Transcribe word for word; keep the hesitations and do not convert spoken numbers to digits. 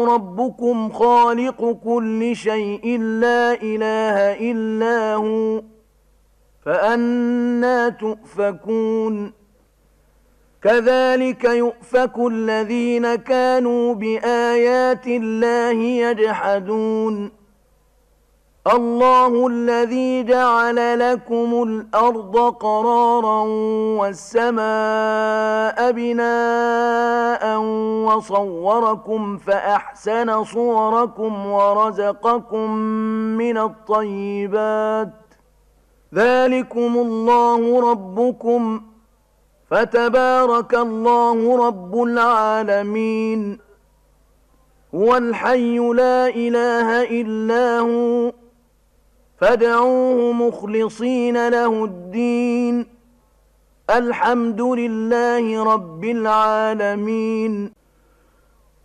الله ربكم خالق كل شيء لا إله إلا هو فأنى تؤفكون كذلك يؤفك الذين كانوا بآيات الله يجحدون الله الذي جعل لكم الأرض قرارا والسماء بناء وصوركم فأحسن صوركم ورزقكم من الطيبات ذلكم الله ربكم فتبارك الله رب العالمين هو الحي لا إله إلا هو فادعوه مخلصين له الدين الحمد لله رب العالمين